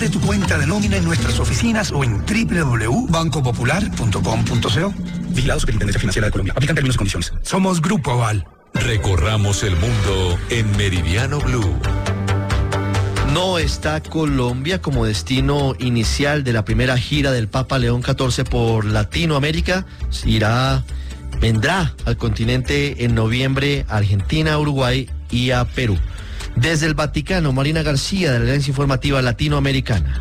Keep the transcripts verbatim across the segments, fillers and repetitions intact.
Abre tu cuenta de nómina en nuestras oficinas o en doble u doble u doble u punto banco popular punto com punto co. Vigilado Superintendencia Financiera de Colombia. Aplican términos y condiciones. Somos Grupo Aval. Recorramos el mundo en Meridiano Blue. No está Colombia como destino inicial de la primera gira del Papa León catorce por Latinoamérica. Irá, vendrá al continente en noviembre a Argentina, Uruguay y a Perú. Desde el Vaticano, Marina García, de la Alianza Informativa Latinoamericana.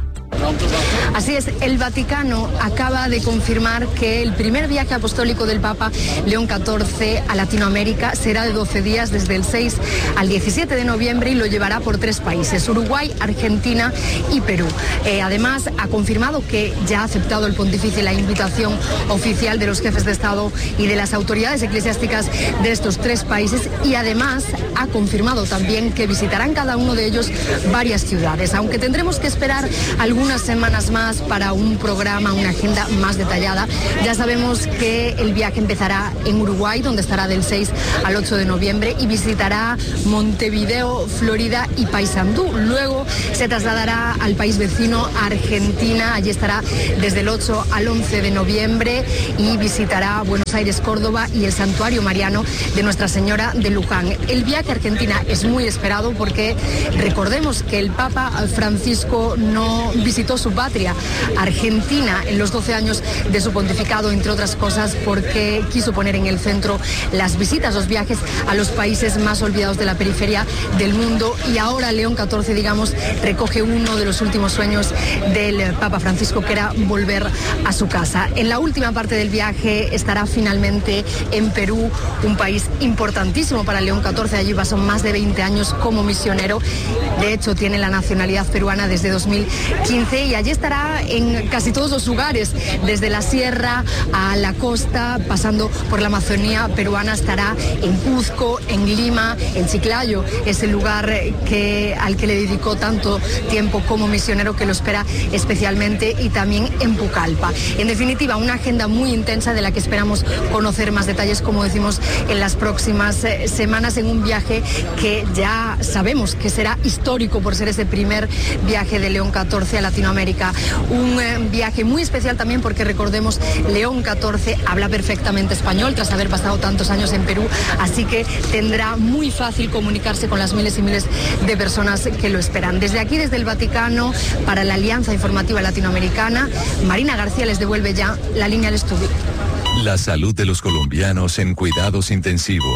Así es, el Vaticano acaba de confirmar que el primer viaje apostólico del Papa León catorce a Latinoamérica será de doce días, desde el seis al diecisiete de noviembre, y lo llevará por tres países: Uruguay, Argentina y Perú. Eh, además, ha confirmado que ya ha aceptado el pontífice la invitación oficial de los jefes de Estado y de las autoridades eclesiásticas de estos tres países, y además ha confirmado también que visitarán cada uno de ellos varias ciudades, aunque tendremos que esperar algunas semanas más para un programa, una agenda más detallada. Ya sabemos que el viaje empezará en Uruguay, donde estará del seis al ocho de noviembre, y visitará Montevideo, Florida y Paysandú. Luego se trasladará al país vecino, Argentina. Allí estará desde el ocho al once de noviembre y visitará Buenos Aires, Córdoba y el Santuario Mariano de Nuestra Señora de Luján. El viaje a Argentina es muy esperado porque recordemos que el Papa Francisco no visitó su patria, Argentina, en los doce años de su pontificado, entre otras cosas porque quiso poner en el centro las visitas, los viajes a los países más olvidados de la periferia del mundo, y ahora León catorce, digamos, recoge uno de los últimos sueños del Papa Francisco, que era volver a su casa. En la última parte del viaje estará finalmente en Perú, un país importantísimo para León catorce. Allí pasó más de veinte años como misionero. De hecho, tiene la nacionalidad peruana desde dos mil quince, y allí estará en casi todos los lugares, desde la sierra a la costa, pasando por la Amazonía peruana. Estará en Cuzco, en Lima, en Chiclayo, es el lugar que, al que le dedicó tanto tiempo como misionero, que lo espera especialmente, y también en Pucallpa. En definitiva, una agenda muy intensa de la que esperamos conocer más detalles, como decimos, en las próximas eh, semanas, en un viaje que ya sabemos que será histórico por ser ese primer viaje de León catorce a Latinoamérica. Un eh, viaje muy especial también porque, recordemos, León catorce habla perfectamente español tras haber pasado tantos años en Perú, así que tendrá muy fácil comunicarse con las miles y miles de personas que lo esperan. Desde aquí, desde el Vaticano, para la Alianza Informativa Latinoamericana, Marina García les devuelve ya la línea al estudio. La salud de los colombianos en cuidados intensivos.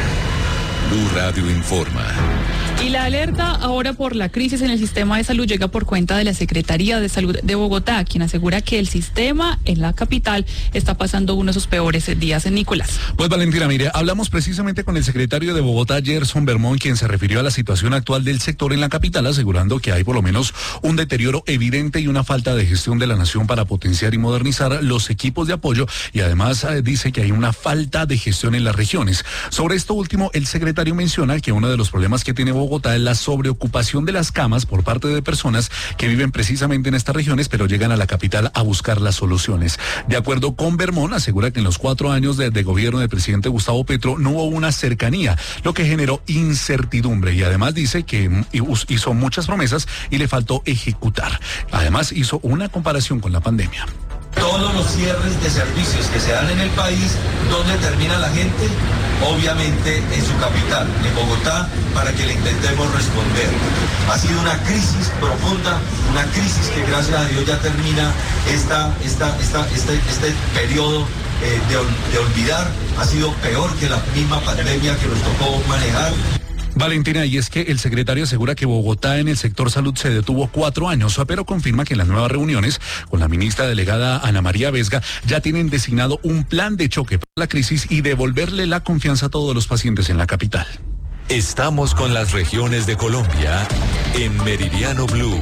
Blue Radio informa. Y la alerta ahora por la crisis en el sistema de salud llega por cuenta de la Secretaría de Salud de Bogotá, quien asegura que el sistema en la capital está pasando uno de sus peores días. En Nicolás. Pues Valentina, mire, hablamos precisamente con el secretario de Bogotá, Gerson Bermón, quien se refirió a la situación actual del sector en la capital, asegurando que hay por lo menos un deterioro evidente y una falta de gestión de la nación para potenciar y modernizar los equipos de apoyo, y además eh, dice que hay una falta de gestión en las regiones. Sobre esto último, el secretario menciona que uno de los problemas que tiene Bogotá es la sobreocupación de las camas por parte de personas que viven precisamente en estas regiones, pero llegan a la capital a buscar las soluciones. De acuerdo con Bermón, asegura que en los cuatro años de, de gobierno del presidente Gustavo Petro no hubo una cercanía, lo que generó incertidumbre, y además dice que hizo muchas promesas y le faltó ejecutar. Además hizo una comparación con la pandemia. Todos los cierres de servicios que se dan en el país, ¿dónde termina la gente? Obviamente en su capital, en Bogotá, para que le intentemos responder. Ha sido una crisis profunda, una crisis que gracias a Dios ya termina esta, esta, esta, este, este periodo eh, de, de olvidar. Ha sido peor que la misma pandemia que nos tocó manejar. Valentina, y es que el secretario asegura que Bogotá en el sector salud se detuvo cuatro años, pero confirma que en las nuevas reuniones con la ministra delegada Ana María Vesga ya tienen designado un plan de choque para la crisis y devolverle la confianza a todos los pacientes en la capital. Estamos con las regiones de Colombia en Meridiano Blue.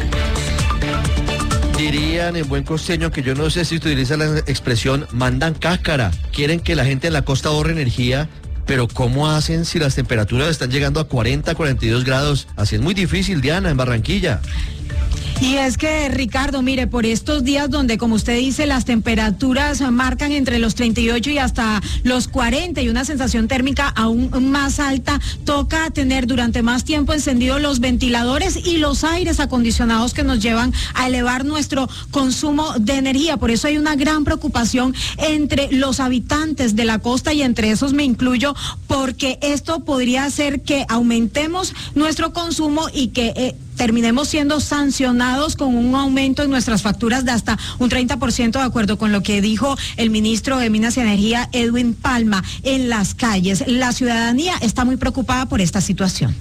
Dirían en buen costeño, que yo no sé si utiliza la expresión, mandan cáscara. Quieren que la gente en la costa ahorre energía. Pero ¿cómo hacen si las temperaturas están llegando a cuarenta, cuarenta y dos grados? Así es muy difícil, Diana, en Barranquilla. Y es que, Ricardo, mire, por estos días donde, como usted dice, las temperaturas marcan entre los treinta y ocho y hasta los cuarenta y una sensación térmica aún más alta, toca tener durante más tiempo encendidos los ventiladores y los aires acondicionados que nos llevan a elevar nuestro consumo de energía. Por eso hay una gran preocupación entre los habitantes de la costa y entre esos me incluyo, porque esto podría hacer que aumentemos nuestro consumo y que eh, terminemos siendo sancionados con un aumento en nuestras facturas de hasta un treinta por ciento, de acuerdo con lo que dijo el ministro de Minas y Energía, Edwin Palma, en las calles. La ciudadanía está muy preocupada por esta situación.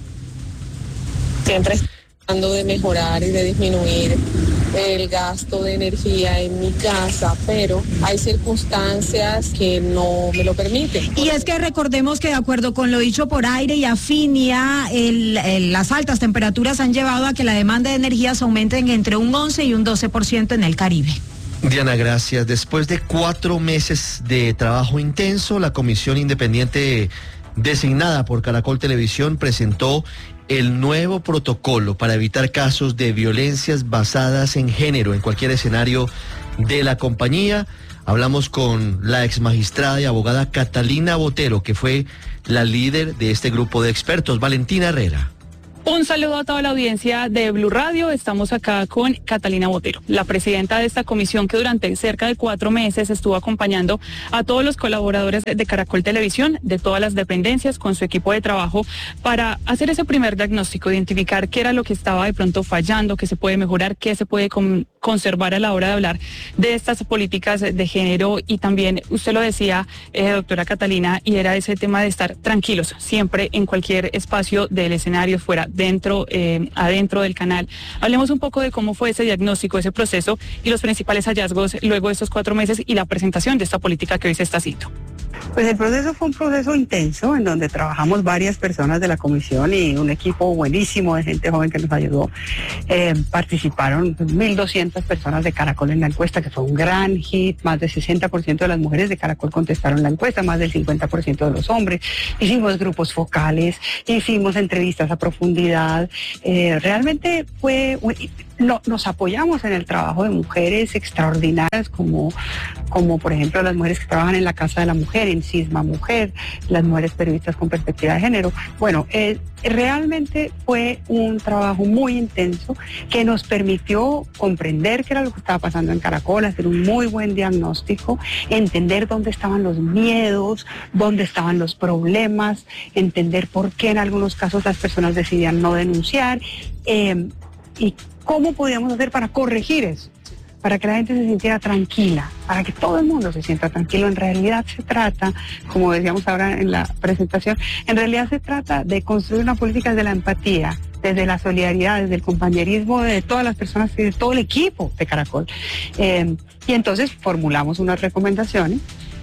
Siempre tratando de mejorar y de disminuir el gasto de energía en mi casa, pero hay circunstancias que no me lo permiten. Y es que recordemos que de acuerdo con lo dicho por Aire y Afinia, el, el, las altas temperaturas han llevado a que la demanda de energía se aumente en entre un once y un doce por ciento en el Caribe. Diana, gracias. Después de cuatro meses de trabajo intenso, la comisión independiente designada por Caracol Televisión presentó el nuevo protocolo para evitar casos de violencias basadas en género en cualquier escenario de la compañía. Hablamos con la exmagistrada y abogada Catalina Botero, que fue la líder de este grupo de expertos. Valentina Herrera. Un saludo a toda la audiencia de Blue Radio. Estamos acá con Catalina Botero, la presidenta de esta comisión que durante cerca de cuatro meses estuvo acompañando a todos los colaboradores de Caracol Televisión, de todas las dependencias, con su equipo de trabajo, para hacer ese primer diagnóstico, identificar qué era lo que estaba de pronto fallando, qué se puede mejorar, qué se puede con, conservar a la hora de hablar de estas políticas de género. Y también, usted lo decía, eh, doctora Catalina, y era ese tema de estar tranquilos siempre en cualquier espacio del escenario, fuera dentro, eh, adentro del canal. Hablemos un poco de cómo fue ese diagnóstico, ese proceso y los principales hallazgos luego de estos cuatro meses y la presentación de esta política que hoy se está haciendo. Pues el proceso fue un proceso intenso en donde trabajamos varias personas de la comisión y un equipo buenísimo de gente joven que nos ayudó. Eh, participaron mil doscientas personas de Caracol en la encuesta, que fue un gran hit. Más del sesenta por ciento de las mujeres de Caracol contestaron la encuesta, más del cincuenta por ciento de los hombres. Hicimos grupos focales, hicimos entrevistas a profundidad. Eh, realmente fue... No, nos apoyamos en el trabajo de mujeres extraordinarias como, como por ejemplo las mujeres que trabajan en la Casa de la Mujer, en Cisma Mujer, las mujeres periodistas con perspectiva de género. Bueno, eh, realmente fue un trabajo muy intenso que nos permitió comprender qué era lo que estaba pasando en Caracol, hacer un muy buen diagnóstico, entender dónde estaban los miedos, dónde estaban los problemas, entender por qué en algunos casos las personas decidían no denunciar, eh, y cómo podíamos hacer para corregir eso, para que la gente se sintiera tranquila, para que todo el mundo se sienta tranquilo. En realidad se trata, como decíamos ahora en la presentación, en realidad se trata de construir una política desde la empatía, desde la solidaridad, desde el compañerismo de todas las personas y de todo el equipo de Caracol. Eh, y entonces formulamos unas recomendaciones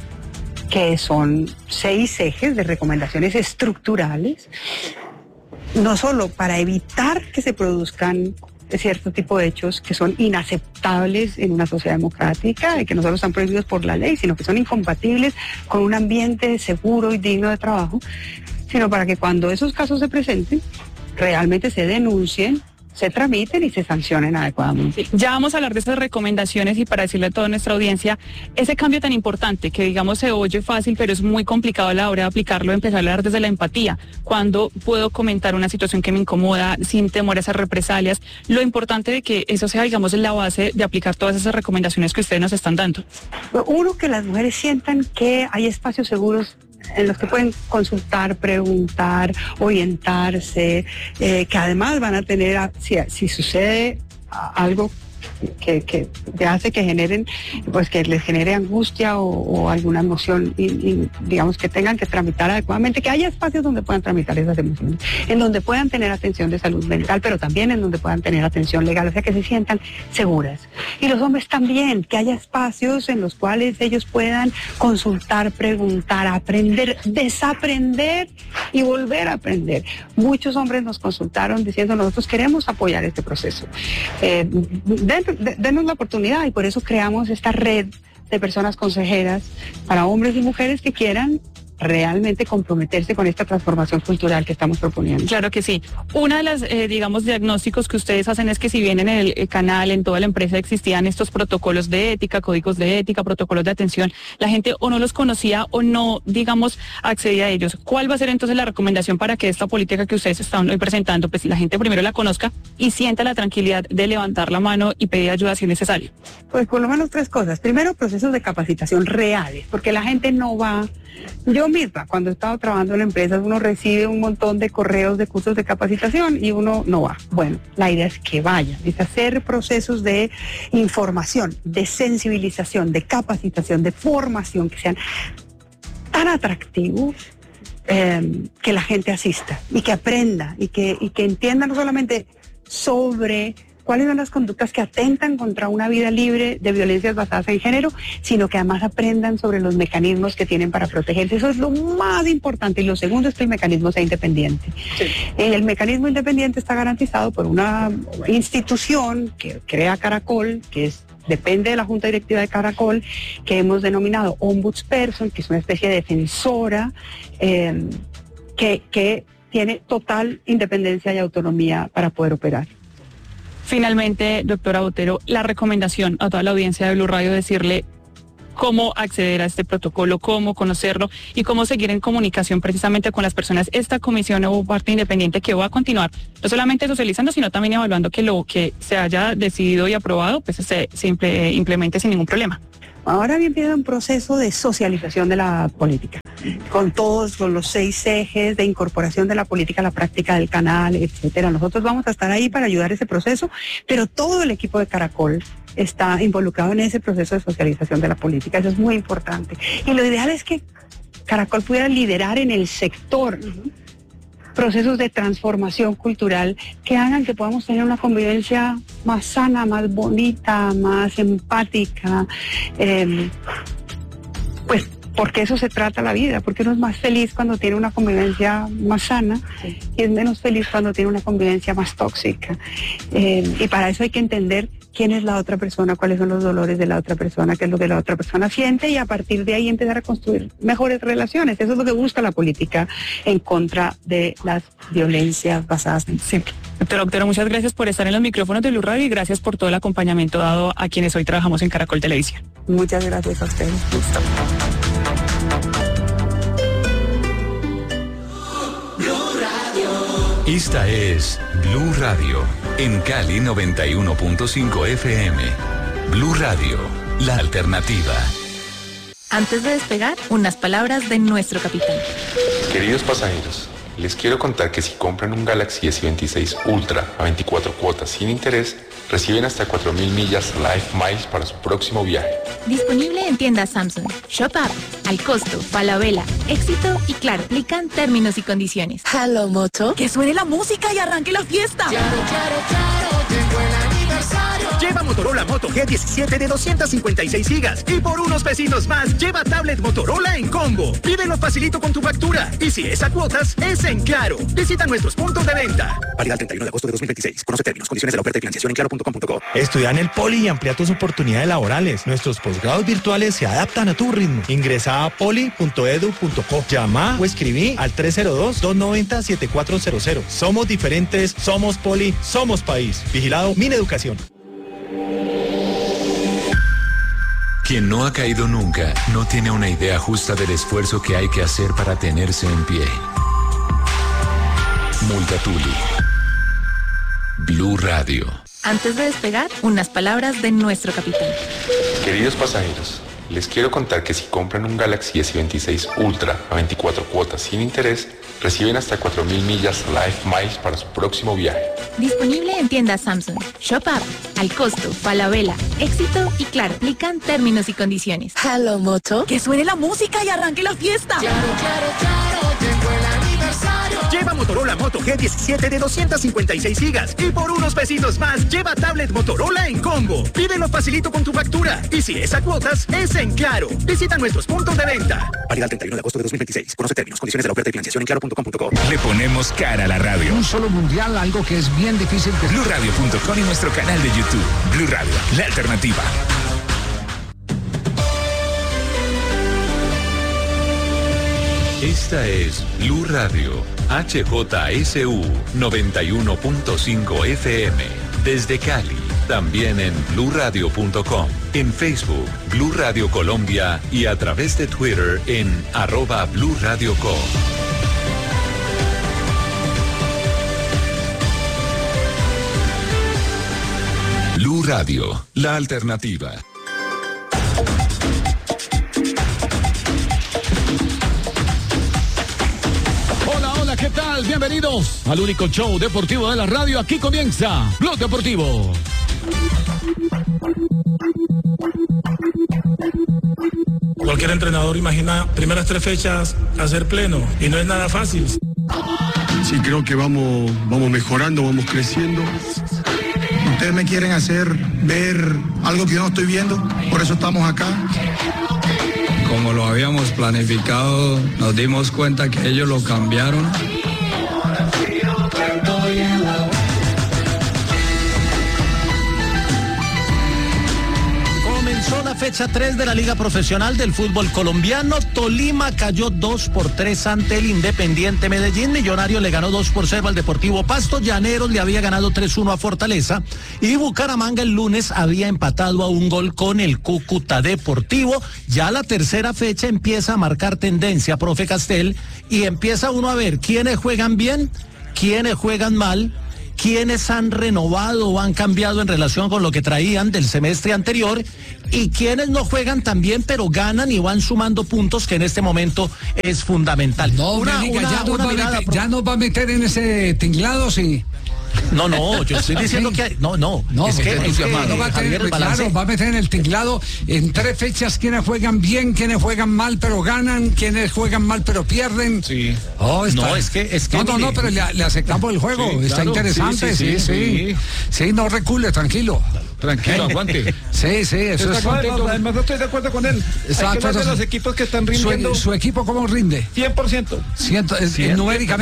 que son seis ejes de recomendaciones estructurales, no solo para evitar que se produzcan cierto tipo de hechos que son inaceptables en una sociedad democrática y que no solo están prohibidos por la ley, sino que son incompatibles con un ambiente seguro y digno de trabajo, sino para que cuando esos casos se presenten, realmente se denuncien, se tramiten y se sancionen adecuadamente. Sí, ya vamos a hablar de esas recomendaciones y para decirle a toda nuestra audiencia, ese cambio tan importante que digamos se oye fácil, pero es muy complicado a la hora de aplicarlo, empezar a hablar desde la empatía. Cuando puedo comentar una situación que me incomoda sin temor a esas represalias, lo importante de que eso sea, digamos, la base de aplicar todas esas recomendaciones que ustedes nos están dando. Uno, que las mujeres sientan que hay espacios seguros en los que pueden consultar, preguntar, orientarse, eh, que además van a tener, si, si sucede algo que, que, que hace que generen, pues que les genere angustia o, o alguna emoción y, y digamos que tengan que tramitar adecuadamente, que haya espacios donde puedan tramitar esas emociones, en donde puedan tener atención de salud mental, pero también en donde puedan tener atención legal, o sea que se sientan seguras. Y los hombres también, que haya espacios en los cuales ellos puedan consultar, preguntar, aprender, desaprender y volver a aprender. Muchos hombres nos consultaron diciendo, nosotros queremos apoyar este proceso. Eh, dentro denos la oportunidad, y por eso creamos esta red de personas consejeras para hombres y mujeres que quieran realmente comprometerse con esta transformación cultural que estamos proponiendo. Claro que sí. Una de las, eh, digamos, diagnósticos que ustedes hacen es que si bien en el, el canal, en toda la empresa existían estos protocolos de ética, códigos de ética, protocolos de atención, la gente o no los conocía o no, digamos, accedía a ellos. ¿Cuál va a ser entonces la recomendación para que esta política que ustedes están hoy presentando, pues la gente primero la conozca y sienta la tranquilidad de levantar la mano y pedir ayuda si es necesario? Pues por lo menos tres cosas. Primero, procesos de capacitación reales, porque la gente no va. Yo misma, cuando he estado trabajando en empresas, uno recibe un montón de correos de cursos de capacitación y uno no va. Bueno, la idea es que vaya, es hacer procesos de información, de sensibilización, de capacitación, de formación que sean tan atractivos eh, que la gente asista y que aprenda y que, y que entienda no solamente sobre cuáles son las conductas que atentan contra una vida libre de violencias basadas en género, sino que además aprendan sobre los mecanismos que tienen para protegerse. Eso es lo más importante. Y lo segundo es que el mecanismo sea independiente. Sí. El mecanismo independiente está garantizado por una institución que crea Caracol, que es depende de la Junta Directiva de Caracol, que hemos denominado Ombudsperson, que es una especie de defensora eh, que, que tiene total independencia y autonomía para poder operar. Finalmente, doctora Botero, la recomendación a toda la audiencia de Blue Radio, decirle cómo acceder a este protocolo, cómo conocerlo y cómo seguir en comunicación precisamente con las personas. Esta comisión o parte independiente que va a continuar, no solamente socializando, sino también evaluando que lo que se haya decidido y aprobado, pues se, se implemente sin ningún problema. Ahora bien viene un proceso de socialización de la política, con todos con los seis ejes de incorporación de la política a la práctica del canal, etcétera. Nosotros vamos a estar ahí para ayudar a ese proceso, pero todo el equipo de Caracol está involucrado en ese proceso de socialización de la política. Eso es muy importante. Y lo ideal es que Caracol pudiera liderar en el sector procesos de transformación cultural que hagan que podamos tener una convivencia más sana, más bonita, más empática, eh, pues porque eso se trata la vida, porque uno es más feliz cuando tiene una convivencia más sana, sí, y es menos feliz cuando tiene una convivencia más tóxica. Eh, y para eso hay que entender quién es la otra persona, cuáles son los dolores de la otra persona, qué es lo que la otra persona siente, y a partir de ahí empezar a construir mejores relaciones. Eso es lo que busca la política en contra de las violencias basadas en sí. Doctora Botero, muchas gracias por estar en los micrófonos de Blue Radio y gracias por todo el acompañamiento dado a quienes hoy trabajamos en Caracol Televisión. Muchas gracias a ustedes. Listo. Esta es Blue Radio, en Cali noventa y uno punto cinco F M. Blue Radio, la alternativa. Antes de despegar, unas palabras de nuestro capitán. Queridos pasajeros, les quiero contar que si compran un Galaxy S veintiséis Ultra a veinticuatro cuotas sin interés, reciben hasta cuatro mil millas Life Miles para su próximo viaje. Disponible en tiendas Samsung, Shop App, Al Costo, Falabella, Éxito y Claro. Aplican términos y condiciones. Hello, Moto. Que suene la música y arranque la fiesta. Claro, claro, claro, llegó el aniversario. Lleva Motorola Moto G diecisiete de doscientos cincuenta y seis gigas y por unos pesitos más lleva tablet Motorola en combo. Pídelo facilito con tu factura y si es a cuotas, es en Claro. Visita nuestros puntos de venta. Válida el treinta y uno de agosto de dos mil veintiséis. Conoce términos, condiciones de la oferta y financiación en claro punto com punto co. Estudia en el Poli y amplía tus oportunidades laborales. Nuestros posgrados virtuales se adaptan a tu ritmo. Ingresa a poli punto edu punto co. Llama o escribí al tres cero dos, dos nueve cero, siete cuatro cero cero. Somos diferentes, somos Poli, somos país. Vigilado Mineducación. Quien no ha caído nunca no tiene una idea justa del esfuerzo que hay que hacer para tenerse en pie. Multatuli. Blue Radio. Antes de despegar, unas palabras de nuestro capitán. Queridos pasajeros, les quiero contar que si compran un Galaxy S veintiséis Ultra a veinticuatro cuotas sin interés, reciben hasta cuatro mil millas Life Miles para su próximo viaje. Disponible en tiendas Samsung, Shop App, Al Costo, Falabella, Éxito y Claro. Aplican términos y condiciones. Hello, Moto. Que suene la música y arranque la fiesta. Claro, claro, claro, llegó el aniversario. Lleva Motorola Moto G diecisiete de doscientos cincuenta y seis gigas y por unos pesitos más lleva tablet Motorola en combo. Pídelo facilito con tu factura y si es a cuotas, es en Claro. Visita nuestros puntos de venta. Válida el treinta y uno de agosto de dos mil veintiséis. Conoce términos, condiciones de la oferta y financiación en claro punto com punto co. Le ponemos cara a la radio. Un solo mundial, algo que es bien difícil de... blue radio punto com y nuestro canal de YouTube. Blue Radio, la alternativa. Esta es Blue Radio, H J S U noventa y uno punto cinco F M, desde Cali. También en blue radio punto com, en Facebook, Blue Radio Colombia y a través de Twitter en arroba Blue Radio Co. Blue Radio, la alternativa. Hola, hola, ¿qué tal? Bienvenidos al único show deportivo de la radio. Aquí comienza Blog Deportivo. Cualquier entrenador imagina primeras tres fechas hacer pleno y no es nada fácil. Sí, creo que vamos, vamos mejorando, vamos creciendo. Ustedes me quieren hacer ver algo que yo no estoy viendo, por eso estamos acá. Como lo habíamos planificado, nos dimos cuenta que ellos lo cambiaron. Comenzó la fecha tres de la Liga Profesional del Fútbol Colombiano. Tolima cayó dos por tres ante el Independiente Medellín. Millonarios le ganó dos por cero al Deportivo Pasto. Llaneros le había ganado tres uno a Fortaleza. Y Bucaramanga el lunes había empatado a un gol con el Cúcuta Deportivo. Ya la tercera fecha empieza a marcar tendencia, profe Castel, y empieza uno a ver quiénes juegan bien, quiénes juegan mal, quiénes han renovado o han cambiado en relación con lo que traían del semestre anterior y quienes no juegan tan bien pero ganan y van sumando puntos, que en este momento es fundamental. No, una, diga, una, ya, nos una mirada, meter, ya nos va a meter en ese tinglado, sí. No, no, yo estoy diciendo que hay, no, no, no, es que, es que no va a tener, claro, va a meter en el tinglado en tres fechas quienes juegan bien, quienes juegan mal pero ganan, quienes juegan mal pero pierden. Sí. Oh, está, no, es que, es que no, no, no, pero le, le aceptamos el juego, sí, está claro, interesante, sí sí sí, sí, sí, sí, sí, no recule, tranquilo. Tranquilo, aguante. Sí, sí, eso es. Contento. Además, no estoy de acuerdo con él. Exacto. Hay que ver de los equipos que están rindiendo. Su, su equipo, ¿cómo rinde? cien por ciento. Ciento, numéricamente.